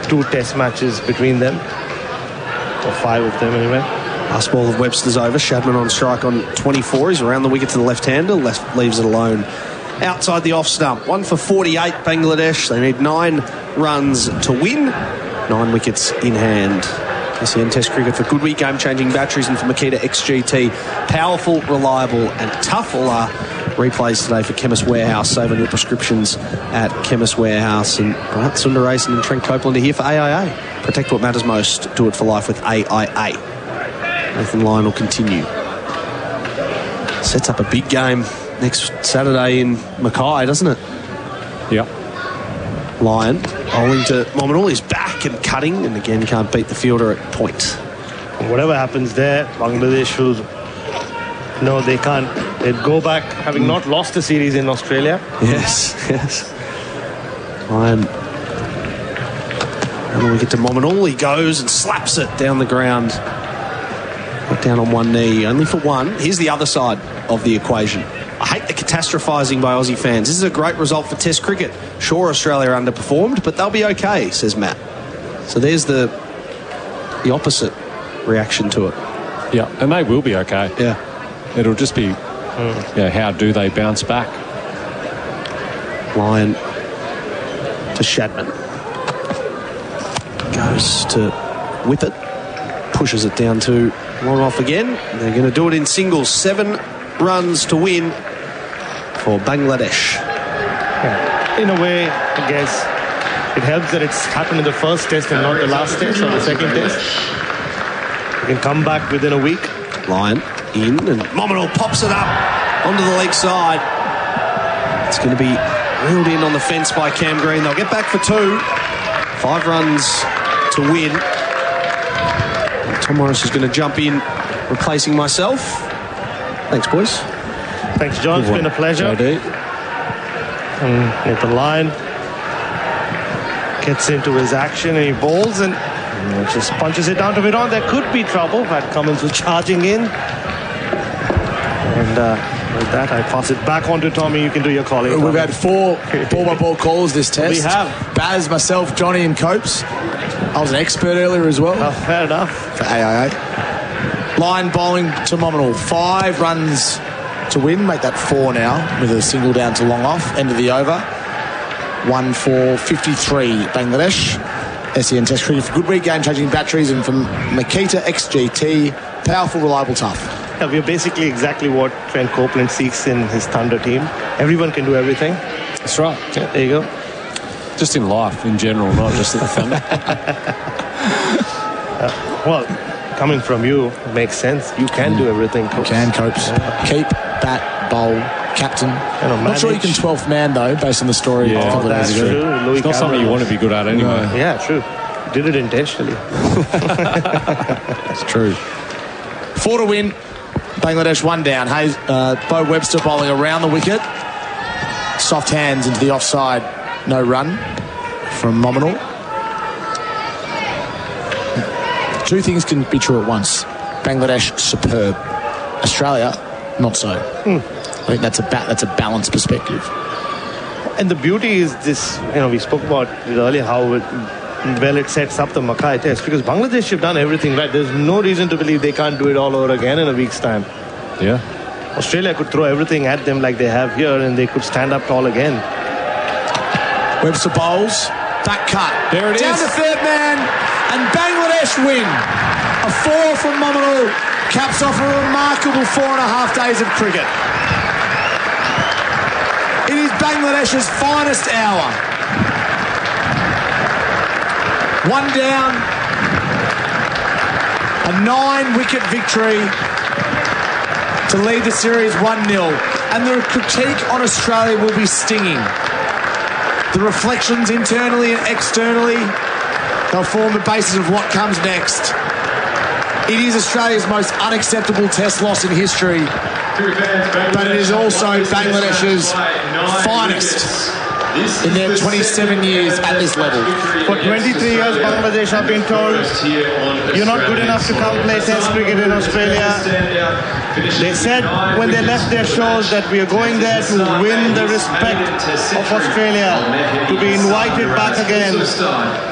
2 test matches between them, or 5 of them anyway. Last ball of Webster's over. Shadman on strike on 24. He's around the wicket to the left-hander. Leaves it alone outside the off stump. 1 for 48, Bangladesh. They need 9 runs to win. 9 wickets in hand. SEN Test cricket for Goodwee, game-changing batteries, and for Makita XGT. Powerful, reliable and tough. All our replays today for Chemist Warehouse. Save on your prescriptions at Chemist Warehouse. And Grant Sundaresan and Trent Copeland are here for AIA. Protect what matters most. Do it for life with AIA. Nathan Lyon will continue. Sets up a big game next Saturday in Mackay, doesn't it? Yep. Lyon bowling to Mominul. He's back and cutting, and again can't beat the fielder at point. And whatever happens there, Bangladesh will... No, they can't. They'd go back, having not lost a series in Australia. Yes. Lyon. And when we get to Mominul, he goes and slaps it down the ground. Got down on one knee, only for one. Here's the other side of the equation. I hate the catastrophising by Aussie fans. This is a great result for Test cricket. Sure, Australia underperformed, but they'll be okay, says Matt. So there's the opposite reaction to it. Yeah, and they will be okay. Yeah. It'll just be, how do they bounce back? Lyon to Shadman. Goes to Whippet. Pushes it down to long off again. They're going to do it in singles. 7 runs to win for Bangladesh. Yeah. In a way, I guess, it helps that it's happened in the first test and not the last test or the second test. You can come back within a week. Lyon in, and Mominul pops it up onto the leg side. It's going to be reeled in on the fence by Cam Green. They'll get back for 2. 5 runs to win. And Tom Morris is going to jump in, replacing myself. Thanks, boys. Thanks, John. It's been a pleasure. Nathan Lyon gets into his action and he bowls and just punches it down to mid-on. There could be trouble. Pat Cummins was charging in. And with that, I pass it back on to Tommy. You can do your calling. We've had 4 ball-by-ball calls this test. We have. Baz, myself, Johnny and Copes. I was an expert earlier as well. Oh, fair enough. For AIA. Lyon bowling to Mominul. 5 runs to win. Make that 4 now with a single down to long off. End of the over. 1 for 53 Bangladesh. SEN Test cricket for Goodwee, game-changing batteries, and from Makita XGT. Powerful, reliable, tough. Yeah, we're basically exactly what Trent Copeland seeks in his Thunder team. Everyone can do everything. That's right. Yeah, there you go. Just in life, in general, not just at the Thunder. Well, coming from you, it makes sense. You can do everything, Copes. Can, Copes. Yeah. Keep, bat, bowl, captain. Not sure you can 12th man, though, based on the story a couple of days ago. True. It's not something you want to be good at anyway. No. Yeah, true. Did it intentionally. It's true. 4 to win. Bangladesh 1 down. Bo Webster bowling around the wicket. Soft hands into the offside. No run from Mominul. 2 things can be true at once. Bangladesh, superb. Australia, not so. I think that's a balanced perspective. And the beauty is this, we spoke about it earlier, how it sets up the Mackay test, because Bangladesh have done everything right. There's no reason to believe they can't do it all over again in a week's time. Yeah. Australia could throw everything at them like they have here and they could stand up tall again. Webster bowls. Back cut. There it Down is. to 3rd man. And Bangladesh win. A 4 from Mominul. Caps off a remarkable 4.5 days of cricket. It is Bangladesh's finest hour. 1 down. A 9-wicket victory to lead the series 1-0. And the critique on Australia will be stinging. The reflections internally and externally, they'll form the basis of what comes next. It is Australia's most unacceptable test loss in history, but it is also Bangladesh's finest in their 27 years at this level. For 23 years, Bangladesh have been told, you're not good enough to come play Test cricket in Australia. They said when they left their shores that we are going there to win the respect of Australia, to be invited back again.